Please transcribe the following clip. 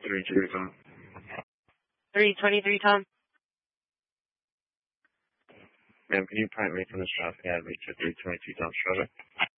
323 Tom. 323 Tom. Ma'am, can you point me from the shop pad, reach to 322 Tom Schroeder?